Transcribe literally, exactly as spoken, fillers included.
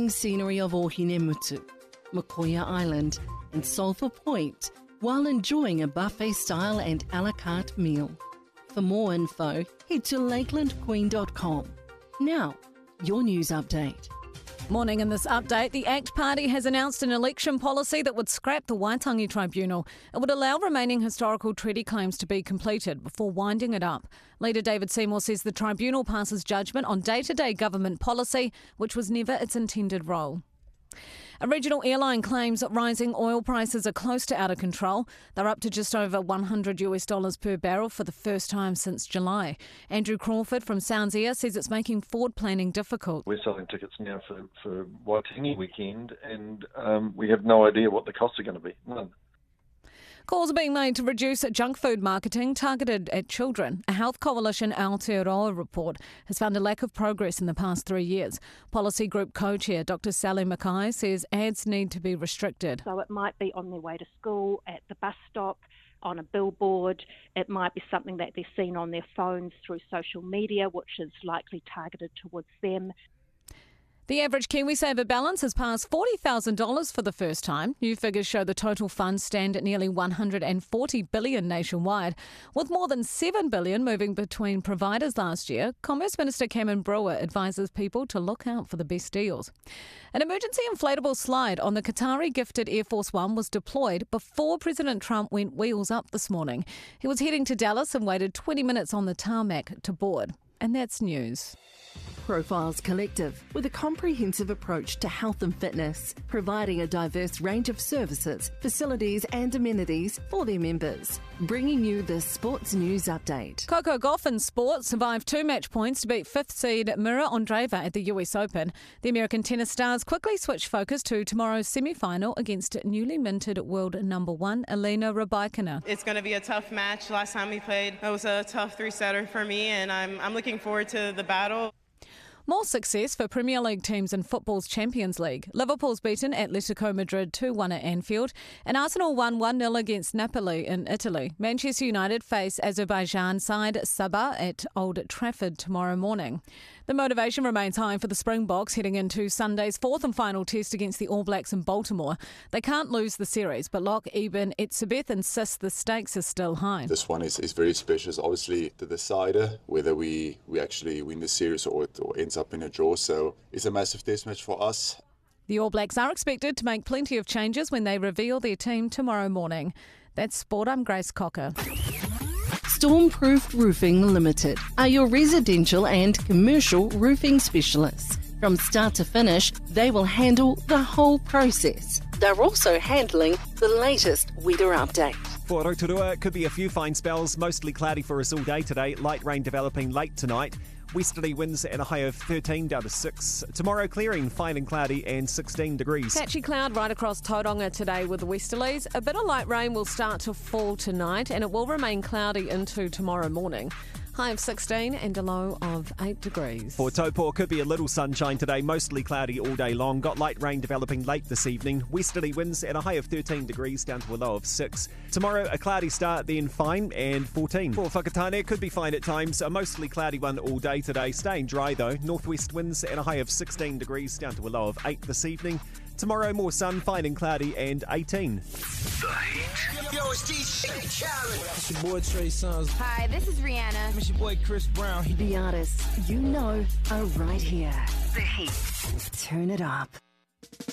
stunning scenery of Ohinemutu, Makoia Island and Sulphur Point while enjoying a buffet-style and a la carte meal. For more info, head to lakeland queen dot com. Now, your news update. Morning. In this update, the ACT Party has announced an election policy that would scrap the Waitangi Tribunal. It would allow remaining historical treaty claims to be completed before winding it up. Leader David Seymour says the tribunal passes judgment on day-to-day government policy, which was never its intended role. A regional airline claims rising oil prices are close to out of control. They're up to just over one hundred US dollars per barrel for the first time since July. Andrew Crawford from Sounds Air says it's making forward planning difficult. We're selling tickets now for, for Waitangi weekend, and um, we have no idea what the costs are going to be. None. Calls are being made to reduce junk food marketing targeted at children. A health coalition Aotearoa report has found a lack of progress in the past three years. Policy Group co-chair Doctor Sally Mackay says ads need to be restricted. So it might be on their way to school, at the bus stop, on a billboard. It might be something that they're seeing on their phones through social media, which is likely targeted towards them. The average KiwiSaver balance has passed forty thousand dollars for the first time. New figures show the total funds stand at nearly one hundred forty billion dollars nationwide, with more than seven billion dollars moving between providers last year. Commerce Minister Cameron Brewer advises people to look out for the best deals. An emergency inflatable slide on the Qatari-gifted Air Force One was deployed before President Trump went wheels up this morning. He was heading to Dallas and waited twenty minutes on the tarmac to board. And that's news. Profiles Collective, with a comprehensive approach to health and fitness, providing a diverse range of services, facilities and amenities for their members. Bringing you the sports news update. Coco Gauff in sport survived two match points to beat fifth seed Mira Andreeva at the U S Open. The American tennis stars quickly switched focus to tomorrow's semi-final against newly minted world number one Elena Rybakina. It's going to be a tough match. Last time we played, it was a tough three-setter for me, and I'm I'm looking forward to the battle. More success for Premier League teams in football's Champions League. Liverpool's beaten Atletico Madrid two one at Anfield, and Arsenal won one nil against Napoli in Italy. Manchester United face Azerbaijan side Sabah at Old Trafford tomorrow morning. The motivation remains high for the Springboks heading into Sunday's fourth and final test against the All Blacks in Baltimore. They can't lose the series, but Locke Eben Etzebeth insists the stakes are still high. This one is, is very special. It's obviously the decider, whether we, we actually win the series or it or ends up in a draw. So it's a massive test match for us. The All Blacks are expected to make plenty of changes when they reveal their team tomorrow morning. That's Sport. I'm Grace Cocker. Stormproof Roofing Limited are your residential and commercial roofing specialists. From start to finish, they will handle the whole process. They're also handling the latest weather update. For Rotorua, it could be a few fine spells, mostly cloudy for us all day today. Light rain developing late tonight. Westerly winds and a high of thirteen down to six. Tomorrow clearing, fine and cloudy and sixteen degrees. Patchy cloud right across Tauranga today with the westerlies. A bit of light rain will start to fall tonight and it will remain cloudy into tomorrow morning. High of sixteen and a low of eight degrees. For Taupo, could be a little sunshine today, mostly cloudy all day long. Got light rain developing late this evening. Westerly winds at a high of thirteen degrees down to a low of six. Tomorrow, a cloudy start, then fine and fourteen. For Whakatane, could be fine at times. A mostly cloudy one all day today. Staying dry though. Northwest winds at a high of sixteen degrees down to a low of eight this evening. Tomorrow, more sun, fine and cloudy, and eighteen. The Heat. Yo, it's D J Khaled. It's your boy Trey Songz. Hi, this is Rihanna. It's your boy Chris Brown. The artists you know are right here. The Heat. Turn it up.